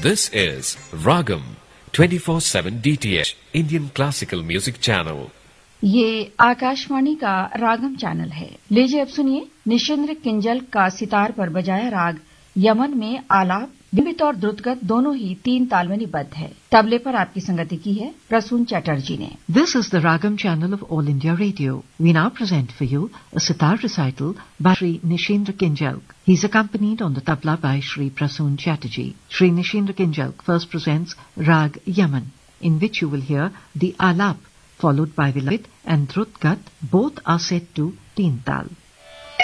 This is Ragam 24/7 DTH Indian Classical Music Channel. ये आकाशवाणी का रागम channel है। लीजिए अब सुनिए निशिंद्र किंजल का सितार पर बजाया राग यमन में आलाप विमित और द्रुतगत दोनों ही 3 ताल में निबद्ध है। तबले पर आपकी संगति की है प्रसून चटर्जी ने। This is the Ragam channel of All India Radio. We now present for you a sitar recital by Shri Nishindra Kinjalk. He is accompanied on the tabla by Shri Prasoon Chatterjee. Shri Nishindra Kinjalk first presents Rag Yaman, in which you will hear the alap, followed by Vilayat and Drutgat. Both are set to Teen Tal.